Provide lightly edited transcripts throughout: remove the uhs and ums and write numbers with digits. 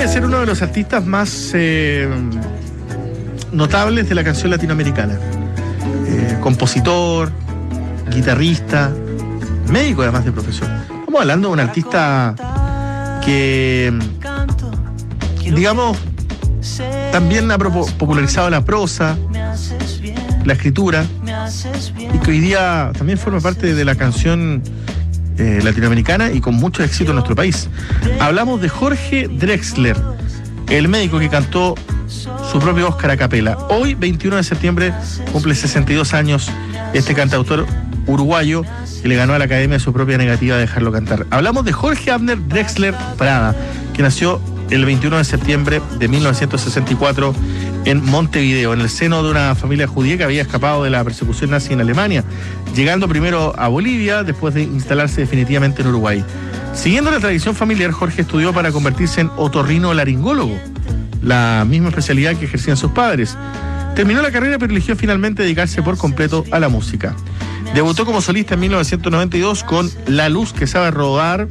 ser uno de los artistas más notables de la canción latinoamericana. Compositor, guitarrista, médico además de profesión. Estamos hablando de un artista que, digamos, también ha popularizado la prosa, la escritura, y que hoy día también forma parte de la canción latinoamericana y con mucho éxito en nuestro país. Hablamos de Jorge Drexler, el médico que cantó su propio Oscar a capela. Hoy, 21 de septiembre, cumple 62 años este cantautor uruguayo que le ganó a la Academia su propia negativa de dejarlo cantar. Hablamos de Jorge Abner Drexler Prada, que nació el 21 de septiembre de 1964 en Montevideo, en el seno de una familia judía que había escapado de la persecución nazi en Alemania, llegando primero a Bolivia, después de instalarse definitivamente en Uruguay. Siguiendo la tradición familiar, Jorge estudió para convertirse en otorrinolaringólogo, la misma especialidad que ejercían sus padres. Terminó la carrera, pero eligió finalmente dedicarse por completo a la música. Debutó como solista en 1992 con La Luz que Sabe Rodar,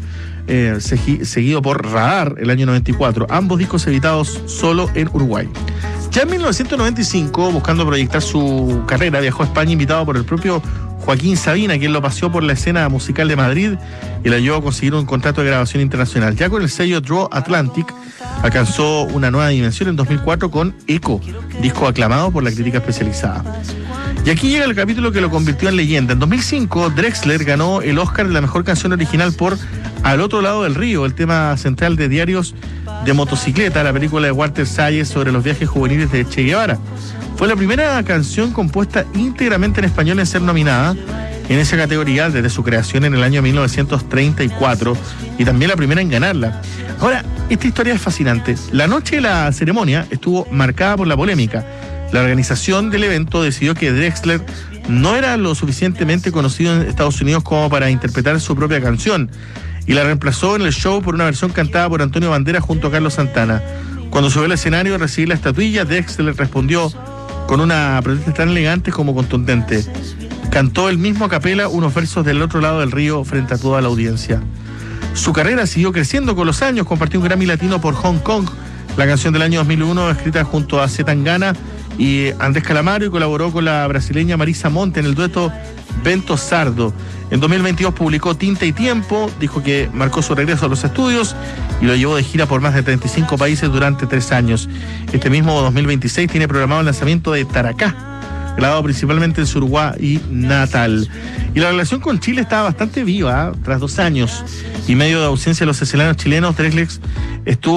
seguido por Radar el año 94, ambos discos editados solo en Uruguay. Ya en 1995, buscando proyectar su carrera, viajó a España invitado por el propio Joaquín Sabina, quien lo paseó por la escena musical de Madrid y le ayudó a conseguir un contrato de grabación internacional. Ya con el sello Draw Atlantic alcanzó una nueva dimensión en 2004 con Echo, disco aclamado por la crítica especializada. Y aquí llega el capítulo que lo convirtió en leyenda. En 2005, Drexler ganó el Oscar de la mejor canción original por Al Otro Lado del Río, el tema central de Diarios de Motocicleta, la película de Walter Salles sobre los viajes juveniles de Che Guevara. Fue la primera canción compuesta íntegramente en español en ser nominada en esa categoría desde su creación en el año 1934 y también la primera en ganarla. Ahora, esta historia es fascinante. La noche de la ceremonia estuvo marcada por la polémica. La organización del evento decidió que Drexler no era lo suficientemente conocido en Estados Unidos como para interpretar su propia canción y la reemplazó en el show por una versión cantada por Antonio Banderas junto a Carlos Santana. Cuando subió al escenario a recibir la estatuilla, Drexler respondió con una protesta tan elegante como contundente. Cantó él mismo a capela unos versos del Otro Lado del Río frente a toda la audiencia. Su carrera siguió creciendo con los años, compartió un Grammy Latino por Hong Kong, la canción del año 2001 escrita junto a C. Tangana y Andrés Calamaro, y colaboró con la brasileña Marisa Monte en el dueto Vento Sardo. En 2022 publicó Tinta y Tiempo, dijo que marcó su regreso a los estudios y lo llevó de gira por más de 35 países durante 3 años. Este mismo 2026 tiene programado el lanzamiento de Taracá, grabado principalmente en su Uruguay natal. Y la relación con Chile estaba bastante viva, tras 2 años y medio de ausencia de los escenarios chilenos. Drexler estuvo